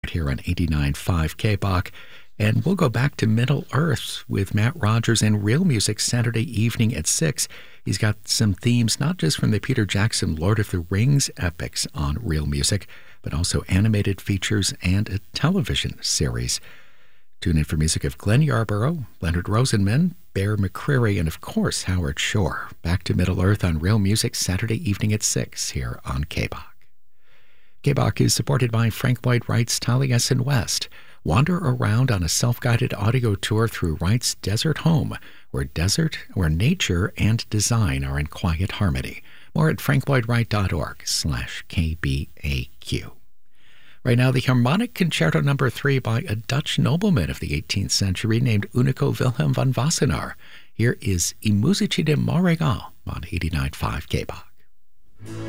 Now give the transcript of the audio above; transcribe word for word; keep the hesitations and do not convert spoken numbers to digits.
right here on eighty-nine point five K B O C. And we'll go back to Middle Earth with Matt Rogers and Real Music Saturday evening at six. He's got some themes, not just from the Peter Jackson Lord of the Rings epics on Real Music, but also animated features and a television series. Tune in for music of Glenn Yarborough, Leonard Rosenman, Bear McCreary, and of course Howard Shore. Back to Middle Earth on Real Music Saturday evening at six here on K B O C. K B O C is supported by Frank Lloyd Wright's Taliesin West. Wander around on a self-guided audio tour through Wright's desert home, where desert, where nature and design are in quiet harmony. More at franklloydwright.org slash KBAQ. Right now, the Harmonic Concerto Number Three by a Dutch nobleman of the eighteenth century named Unico Wilhelm van Wassenaar. Here is I Musici de Montréal on eighty-nine point five K B O C.